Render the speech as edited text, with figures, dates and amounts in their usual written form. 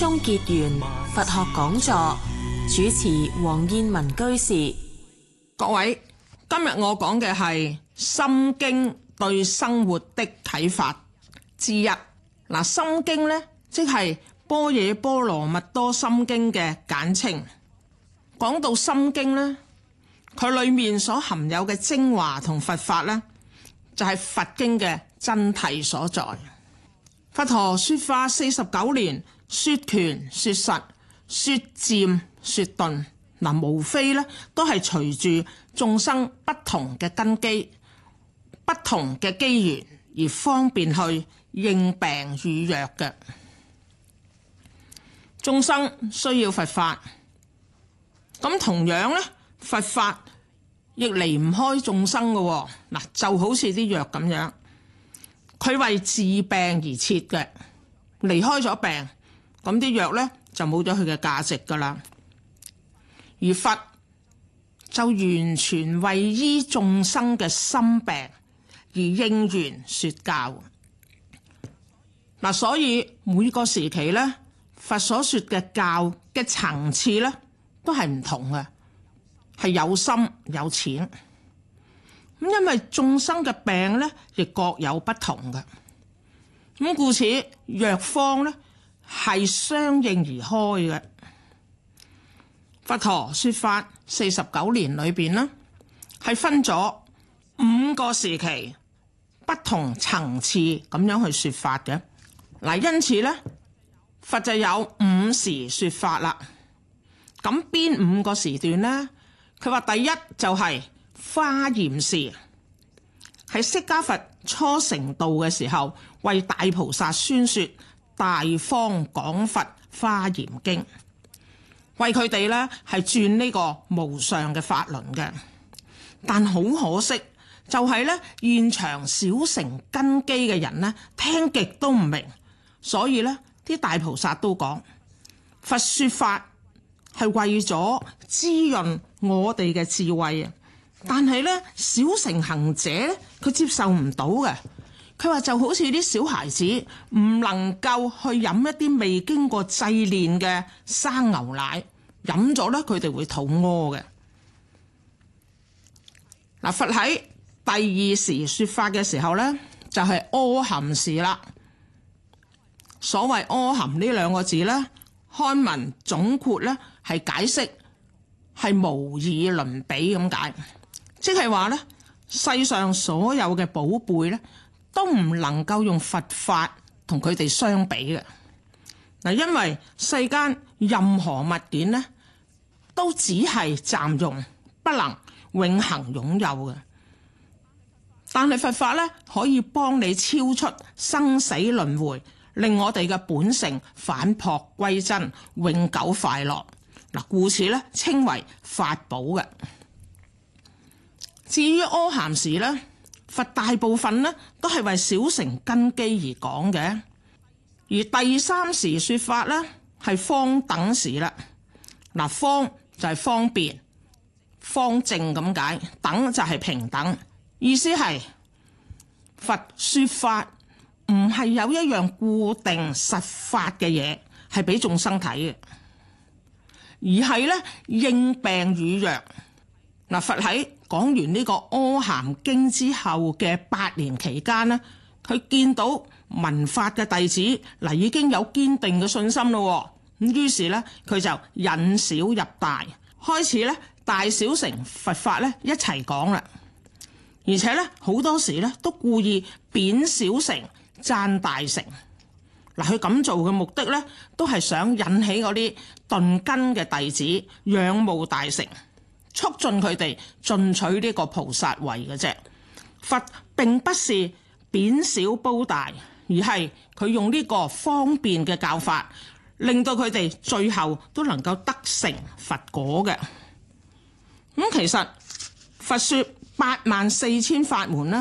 中結緣佛學講座，主持黃燕文居士。 各位，今日我講嘅係《心經》對生活的啟發之一。《心經》呢，即係般若波羅蜜多心經嘅簡稱。講到《心經》呢，佢裏面所含有嘅精華同佛法呢，就係佛經嘅真諦所在。佛陀說法49年，說權說實，說漸說頓，無非呢都係隨住眾生不同嘅根基、不同嘅機緣而方便去應病與藥嘅。眾生需要佛法，咁同樣呢，佛法亦離唔開眾生嘅。就好似啲藥咁樣，佢為治病而設嘅，離開咗病，咁啲藥呢就冇咗佢嘅價值噶啦。而佛就完全為醫眾生嘅心病而應緣說教。所以每個時期呢，佛所說嘅教嘅層次呢都係唔同嘅，係有深有淺。因為眾生嘅病呢亦各有不同嘅，咁故此藥方呢係相應而開嘅。佛陀說法49年裏邊呢，係分咗5個時期，不同層次咁樣去說法嘅。因此呢，佛就有5時說法啦。咁邊5個時段呢？佢話第一就係華嚴時，係釋迦佛初成道嘅時候，為大菩薩宣說大方廣佛華嚴經，為佢哋呢係轉呢個無上嘅法輪嘅。但好可惜，就係呢現場小乘根基嘅人呢，聽極都唔明，所以呢啲大菩薩都講佛說法係為咗滋潤我哋嘅智慧啊！但係呢，小乘行者佢接受唔到嘅。佢話就好似啲小孩子唔能夠去飲一啲未經過製煉嘅生牛奶，飲咗咧佢哋會肚屙嘅。佛喺第2時說法嘅時候呢，就係阿含時啦。所謂阿含呢2個字呢，漢文總括呢係解釋係無以倫比咁解，即係話呢，世上所有嘅寶貝呢，都唔能夠用佛法同佢哋相比嘅。因為世間任何物件呢，都只係暫用，不能永恆擁有嘅。但係佛法呢，可以幫你超出生死輪迴，令我哋嘅本性返璞歸真，永久快樂。故此呢，稱為法寶嘅。至於阿含時呢，佛大部分呢都係為小乘根基而講嘅。而第3時說法呢，係方等時啦。方就係方便、方正咁解，等就係平等，意思係佛說法唔係有一樣固定實法嘅嘢係俾眾生睇嘅，而係咧應病與藥。佛喺講完呢個阿含經之後嘅8年期間呢，佢見到聞法嘅弟子已經有堅定嘅信心咯。咁於是咧佢就引小入大，開始咧大小乘佛法咧一齊講啦。而且咧好多時咧都故意貶小乘讚大乘。佢咁做嘅目的咧，都係想引起嗰啲頓根嘅弟子仰慕大乘，促進佢哋進取呢個菩薩位嘅啫。佛並不是貶小褒大，而係佢用呢個方便嘅教法，令到佢哋最後都能夠得成佛果嘅。其實佛說84000法門啦。